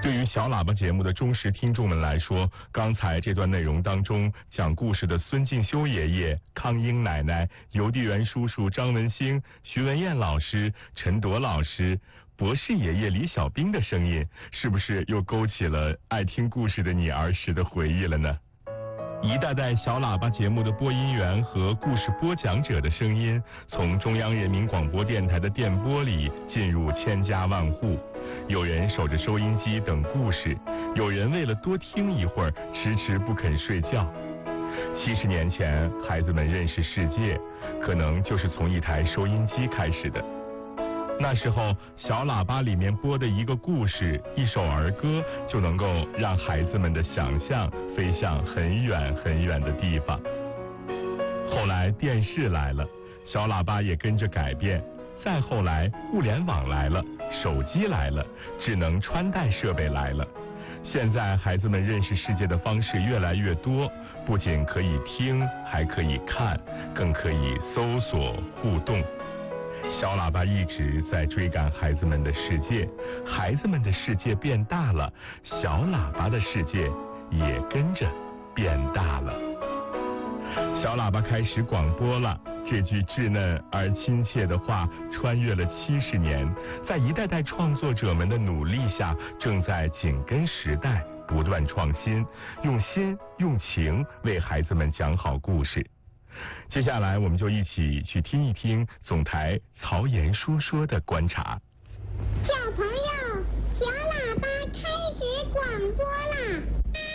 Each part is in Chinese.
对于小喇叭节目的忠实听众们来说，刚才这段内容当中讲故事的孙敬修爷爷、康英奶奶、邮递员叔叔张文兴、徐文燕老师、陈铎老师、博士爷爷李小兵的声音，是不是又勾起了爱听故事的你儿时的回忆了呢？一代代小喇叭节目的播音员和故事播讲者的声音，从中央人民广播电台的电波里进入千家万户。有人守着收音机等故事，有人为了多听一会儿迟迟不肯睡觉。70年前，孩子们认识世界，可能就是从一台收音机开始的。那时候，小喇叭里面播的一个故事、一首儿歌，就能够让孩子们的想象飞向很远很远的地方。后来电视来了，小喇叭也跟着改变。再后来，互联网来了，手机来了，智能穿戴设备来了。现在孩子们认识世界的方式越来越多，不仅可以听，还可以看，更可以搜索互动。小喇叭一直在追赶孩子们的世界，孩子们的世界变大了，小喇叭的世界也跟着变大了。小喇叭开始广播了，这句稚嫩而亲切的话穿越了70年，在一代代创作者们的努力下，正在紧跟时代，不断创新，用心用情为孩子们讲好故事。接下来我们就一起去听一听总台曹岩叔说的观察。 小朋友，小喇叭开始广播啦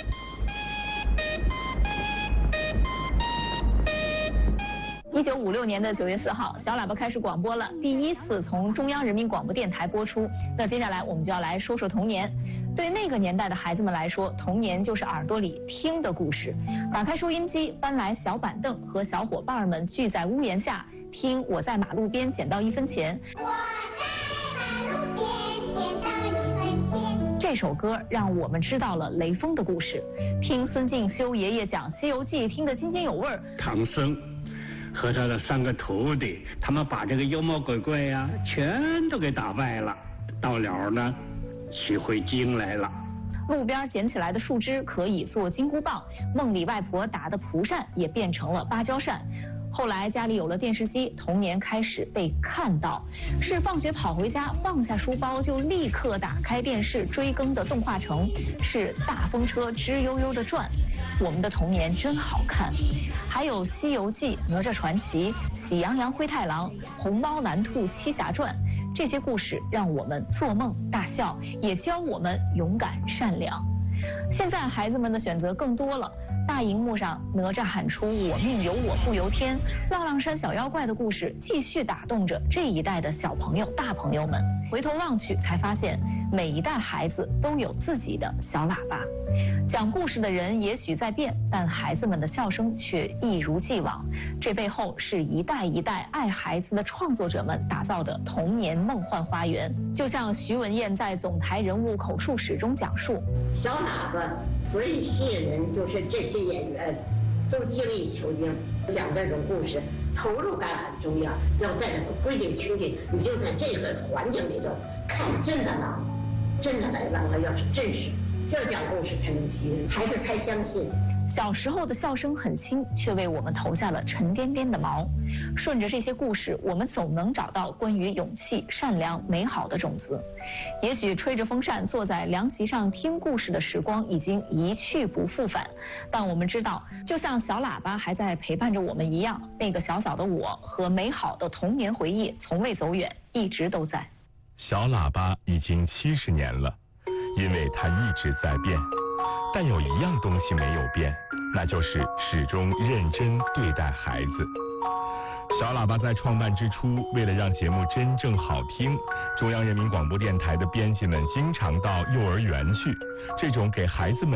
！1956年9月4号，小喇叭开始广播了，第一次从中央人民广播电台播出。那接下来我们就要来说说童年。对那个年代的孩子们来说，童年就是耳朵里听的故事。打开收音机，搬来小板凳，和小伙伴们聚在屋檐下，听我在马路边捡到1分钱。 我在马路边捡到1分钱。 这首歌让我们知道了雷锋的故事。听孙敬修爷爷讲《西游记》，听得津津有味儿。 唐僧和他的3个徒弟，他们把这个妖魔鬼怪呀，全都给打败了。到了呢，取回经来了。 路边捡起来的树枝可以做金箍棒，梦里外婆打的蒲扇也变成了芭蕉扇。后来家里有了电视机，童年开始被看到，是放学跑回家，放下书包就立刻打开电视追更的动画城，是大风车吱悠悠的转。我们的童年真好看，还有《西游记》、哪吒传奇、喜羊羊灰太狼、红猫蓝兔七侠传，这些故事让我们做梦大笑，也教我们勇敢善良。现在孩子们的选择更多了，大荧幕上哪吒喊出我命由我不由天，浪浪山小妖怪的故事继续打动着这一代的小朋友大朋友们。回头望去，才发现每一代孩子都有自己的小喇叭。讲故事的人也许在变，但孩子们的笑声却一如既往。这背后是一代一代爱孩子的创作者们打造的童年梦幻花园。就像徐文燕在总台人物口述史中讲述， 小喇叭最吸引人就是这些演员都精益求精，讲这种故事投入感很重要，要在这个规定情景，你就在这个环境里头看真的浪，真的来浪了，要是真实，这讲故事才能吸引孩子才相信。 小时候的笑声很轻，却为我们投下了沉甸甸的锚。顺着这些故事，我们总能找到关于勇气、善良、美好的种子。也许吹着风扇坐在凉席上听故事的时光已经一去不复返，但我们知道，就像小喇叭还在陪伴着我们一样，那个小小的我和美好的童年回忆从未走远，一直都在。 小喇叭已经70年了，因为它一直在变。但有一样东西没有变，那就是始终认真对待孩子。小喇叭在创办之初，为了让节目真正好听，中央人民广播电台的编辑们经常到幼儿园去，这种给孩子们